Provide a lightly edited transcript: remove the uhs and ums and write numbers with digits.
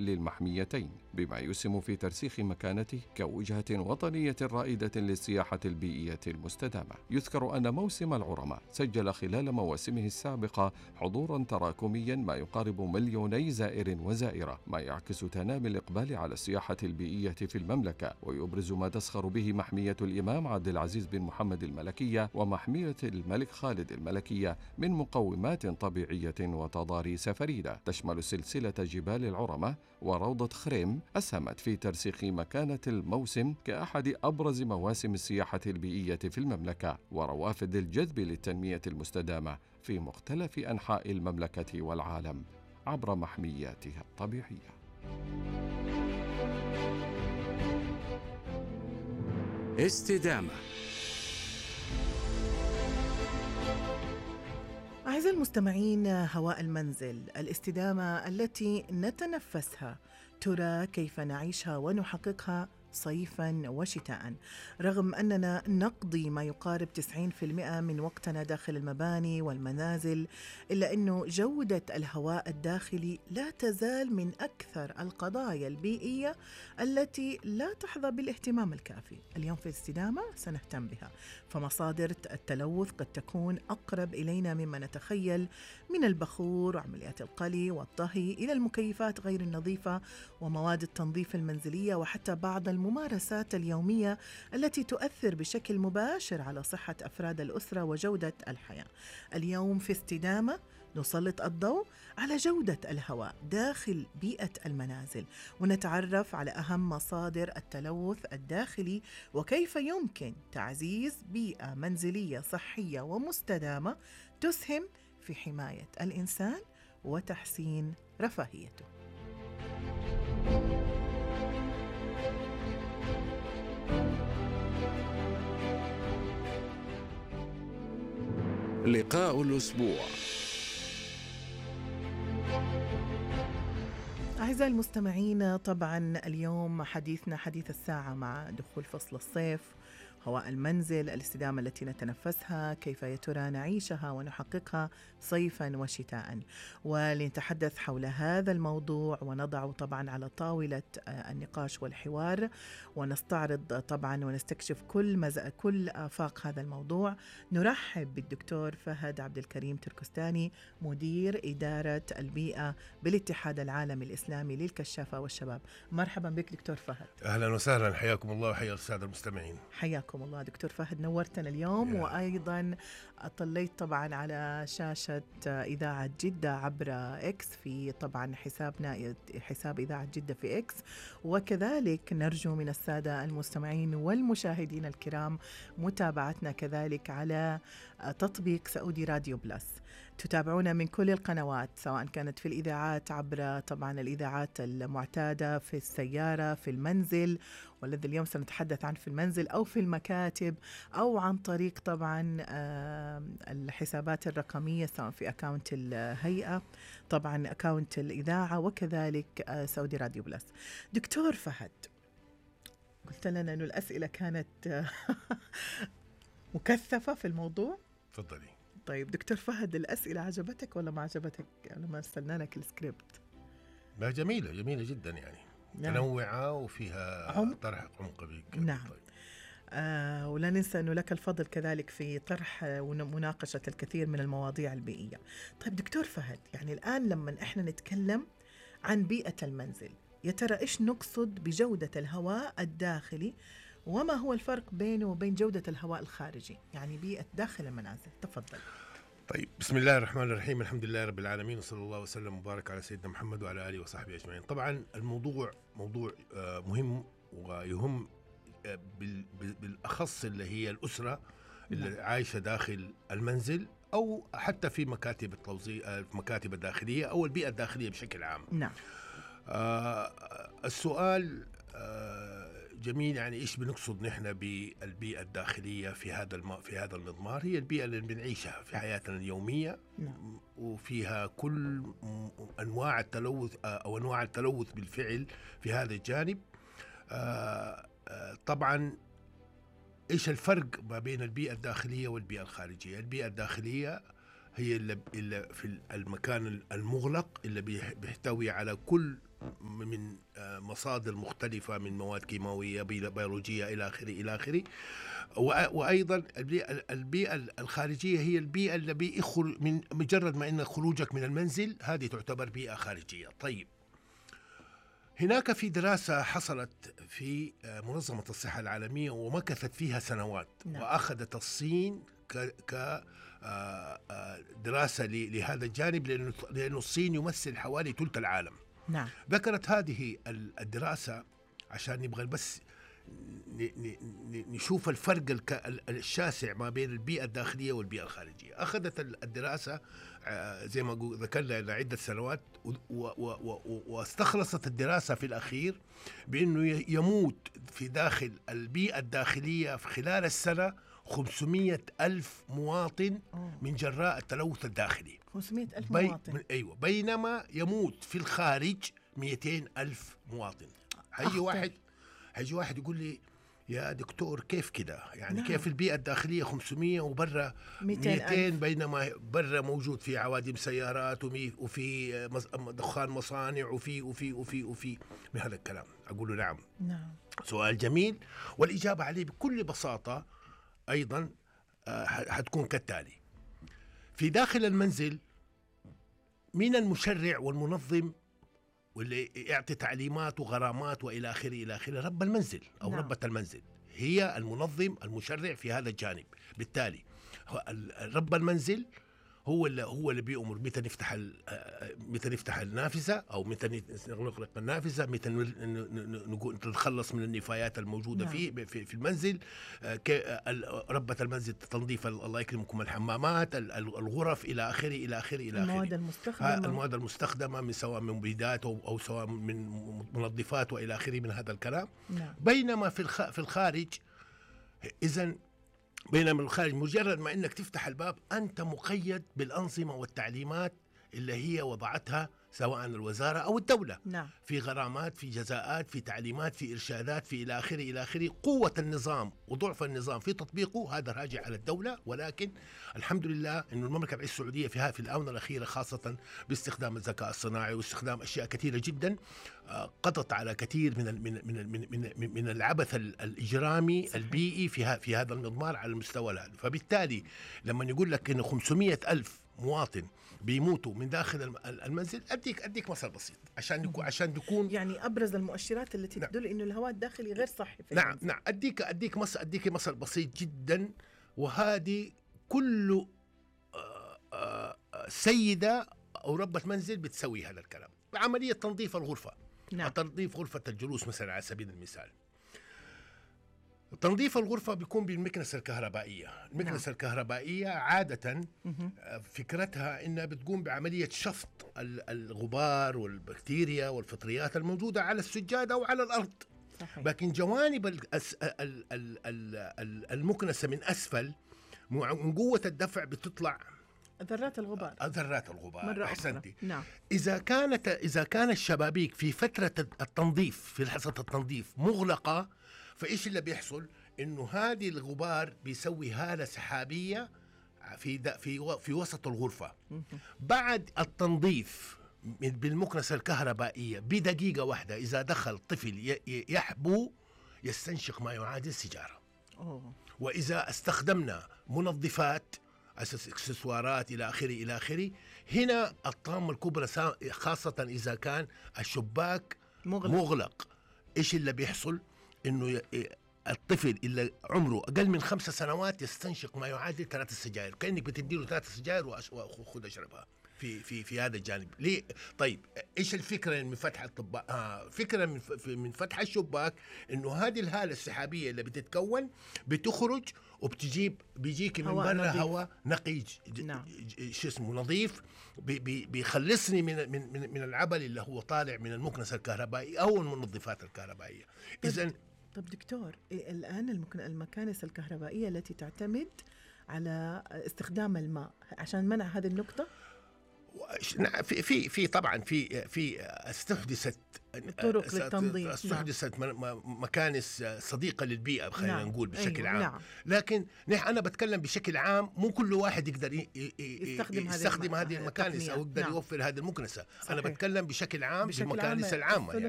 المحميتين، بما يسهم في ترسيخ مكانته كوجهة وطنية رائدة للسياحة البيئية المستدامة. يذكر أن موسم العرماء سجل خلال مواسمه السابقة حضورا تراكميا ما يقارب 2,000,000 زائر وزائرة، ما يعكس تنامي الإقبال على السياحة البيئية في المملكة، ويبرز ما تسخر به محمية الإمام عبد العزيز بن محمد الملكية ومحمية الملك خالد الملكية من مقومات طبيعية وتضاريس فريدة تشمل سلسلة جبال العرمة وروضة خريم، أسهمت في ترسيخ مكانة الموسم كأحد أبرز مواسم السياحة البيئية في المملكة وروافد الجذب للتنمية المستدامة في مختلف أنحاء المملكة والعالم عبر محمياتها الطبيعية. استدامة. أعزائي المستمعين، هواء المنزل، الاستدامة التي نتنفسها، ترى كيف نعيشها ونحققها صيفاً وشتاءً. رغم أننا نقضي ما يقارب 90% من وقتنا داخل المباني والمنازل، إلا أنه جودة الهواء الداخلي لا تزال من أكثر القضايا البيئية التي لا تحظى بالاهتمام الكافي. اليوم في الاستدامة سنهتم بها، فمصادر التلوث قد تكون أقرب إلينا مما نتخيل، من البخور وعمليات القلي والطهي إلى المكيفات غير النظيفة ومواد التنظيف المنزلية، وحتى بعض الممارسات اليومية التي تؤثر بشكل مباشر على صحة أفراد الأسرة وجودة الحياة. اليوم في استدامة نسلط الضوء على جودة الهواء داخل بيئة المنازل، ونتعرف على أهم مصادر التلوث الداخلي وكيف يمكن تعزيز بيئة منزلية صحية ومستدامة تسهم في حماية الإنسان وتحسين رفاهيته. لقاء الأسبوع. أعزائي المستمعين، طبعا اليوم حديثنا حديث الساعة مع دخول فصل الصيف، هواء المنزل، الاستدامة التي نتنفسها، كيف يا ترى نعيشها ونحققها صيفا وشتاء. ولنتحدث حول هذا الموضوع ونضعه طبعا على طاولة النقاش والحوار، ونستعرض طبعا ونستكشف كل آفاق هذا الموضوع. نرحب بالدكتور فهد عبد الكريم تركستاني، مدير إدارة البيئة بالاتحاد العالمي الإسلامي للكشافة والشباب. مرحبا بك دكتور فهد. أهلا وسهلا، حياكم الله وحيا السادة المستمعين. حياكم الله دكتور فهد، نورتنا اليوم. وأيضا أطليت طبعا على شاشة إذاعة جدة عبر إكس، في طبعا حسابنا حساب إذاعة جدة في إكس، وكذلك نرجو من السادة المستمعين والمشاهدين الكرام متابعتنا كذلك على تطبيق سعودي راديو بلس. تتابعونا من كل القنوات، سواء كانت في الإذاعات عبر طبعا الإذاعات المعتادة في السيارة، في المنزل، والذي اليوم سنتحدث عن في المنزل، أو في المكاتب، أو عن طريق طبعا الحسابات الرقمية، سواء في أكاونت الهيئة، طبعا أكاونت الإذاعة، وكذلك سعودي راديو بلس. دكتور فهد، قلت لنا أنه الأسئلة كانت مكثفة في الموضوع. تفضلي. طيب دكتور فهد، الأسئلة عجبتك ولا ما عجبتك لما استنى لك السكريبت؟ لا، جميلة جدا يعني. نعم. تنوعة وفيها طرح عمق. نعم. طيب. ولا ننسى أنه لك الفضل كذلك في طرح ومناقشة الكثير من المواضيع البيئية. طيب دكتور فهد، يعني الآن لما إحنا نتكلم عن بيئة المنزل، يا ترى إيش نقصد بجودة الهواء الداخلي، وما هو الفرق بينه وبين جودة الهواء الخارجي، يعني بيئة داخل المنازل؟ تفضل. طيب، بسم الله الرحمن الرحيم، الحمد لله رب العالمين، وصلى الله وسلم وبارك على سيدنا محمد وعلى آله وصحبه أجمعين. طبعا الموضوع موضوع مهم ويهم بالأخص اللي هي الأسرة اللي عايشة داخل المنزل، أو حتى في مكاتب التوزيع، في مكاتب الداخلية أو البيئة الداخلية بشكل عام. نعم. السؤال جميل، يعني إيش بنقصد نحن بالبيئة الداخلية في هذا المضمار؟ هي البيئة اللي بنعيشها في حياتنا اليومية. نعم. وفيها كل أنواع التلوث أو أنواع التلوث بالفعل في هذا الجانب. طبعا إيش الفرق ما بين البيئة الداخلية والبيئة الخارجية؟ البيئة الداخلية هي اللي في المكان المغلق اللي بيحتوي على كل من مصادر مختلفة من مواد كيماوية بيولوجية إلى آخره إلى آخره. وأيضا البيئة الخارجية هي البيئة اللي من مجرد ما إن خروجك من المنزل هذه تعتبر بيئة خارجية. طيب، هناك في دراسة حصلت في منظمة الصحة العالمية ومكثت فيها سنوات. نعم. وأخذت الصين كدراسة لهذا الجانب، لأنه الصين يمثل حوالي ثلث العالم. نعم. ذكرت هذه الدراسة عشان نبغى بس نشوف الفرق الشاسع ما بين البيئة الداخلية والبيئة الخارجية. أخذت الدراسة زي ما ذكرنا لعدة سنوات، واستخلصت الدراسة في الأخير بأنه يموت في داخل البيئة الداخلية في خلال السنة 500 ألف مواطن من جراء التلوث الداخلي. 500 ألف مواطن. أيوة. بينما يموت في الخارج 200 ألف مواطن. هيجي واحد يقول لي يا دكتور كيف كده يعني؟ نعم. كيف البيئة الداخلية 500 وبرا 200 بينما برا موجود في عوادم سيارات وفي دخان مصانع وفي من هذا الكلام؟ أقول له نعم. سؤال جميل، والإجابة عليه بكل بساطة أيضا حتكون كالتالي. في داخل المنزل من المشرع والمنظم واللي يعطي تعليمات وغرامات وإلى آخره إلى آخره رب المنزل أو ربة المنزل، هي المنظم المشرع في هذا الجانب. بالتالي رب المنزل هو اللي بيأمر متى نفتح النافذة أو متى نغلق النافذة، متى نتخلص من النفايات الموجودة في المنزل. ربة المنزل تنظيف الله يكرمكم الحمامات، الغرف إلى آخره إلى آخره إلى آخره. المواد المستخدمة من سواء من مبيدات أو سواء من منظفات وإلى آخره من هذا الكلام. بينما في الخارج بينما الخارج مجرد ما انك تفتح الباب انت مقيد بالانظمه والتعليمات اللي هي وضعتها سواء الوزاره او الدوله. في غرامات، في جزاءات، في تعليمات، في ارشادات، في الى اخره الى اخره. قوه النظام وضعف النظام في تطبيقه هذا راجع على الدوله، ولكن الحمد لله انه المملكه العربيه السعوديه فيها في الاونه الاخيره خاصه باستخدام الذكاء الصناعي واستخدام اشياء كثيره جدا قضت على كثير من العبث الاجرامي البيئي في هذا المضمار على المستوى هذا. فبالتالي لما يقول لك انه 500 ألف مواطن بيموتوا من داخل المنزل، اديك مثل بسيط عشان يكون يعني ابرز المؤشرات التي تدل انه الهواء الداخلي غير صحي في المنزل. نعم اديك مثل بسيط جدا، وهذه كل سيده او ربة منزل بتسوي هذا الكلام. عمليه تنظيف الغرفه. تنظيف غرفه الجلوس مثلا على سبيل المثال. تنظيف الغرفة بيكون بالمكنسة الكهربائية. المكنسة الكهربائية عادة فكرتها إنها بتقوم بعملية شفط الغبار والبكتيريا والفطريات الموجودة على السجادة أو على الأرض. لكن جوانب المكنسة من أسفل من قوة الدفع بتطلع ذرات الغبار. أحسنتي. إذا كان الشبابيك في فترة التنظيف في لحظة التنظيف مغلقة، فإيش اللي بيحصل؟ إنه هذه الغبار بيسوي هالة سحابية في وسط الغرفة. بعد التنظيف بالمكنسة الكهربائية بدقيقة واحدة إذا دخل طفل يحبو يستنشق ما يعادل سيجارة. وإذا استخدمنا منظفات اكسسوارات إلى آخره هنا الطامة الكبرى خاصة إذا كان الشباك مغلق. إيش اللي بيحصل؟ إنه الطفل اللي عمره أقل من 5 سنوات يستنشق ما يعادل 3 سجائر، كأنك بتديله 3 سجائر وخذ اشربها في هذا الجانب. ليه؟ طيب إيش الفكرة من فتح الطباء؟ فكرة من فتح الشباك إنه هذه الهالة السحابية اللي بتتكون بتخرج بيجيك من برا هواء نقي شو اسمه نظيف، بيخلصني من العبل اللي هو طالع من المكنسة الكهربائية أو المنظفات الكهربائية. إذن طب دكتور، الآن المكانس الكهربائية التي تعتمد على استخدام الماء عشان منع هذه النقطة، في طبعا في استحدثت طرق للتنظيف، استحدثت مكانس صديقة للبيئة خلينا نقول بشكل عام. لكن أنا بتكلم بشكل عام، مو كل واحد يقدر يستخدم هذه المكانس أو يقدر يوفر هذه المكنسة. أنا بتكلم بشكل عام بالمكانس العامة.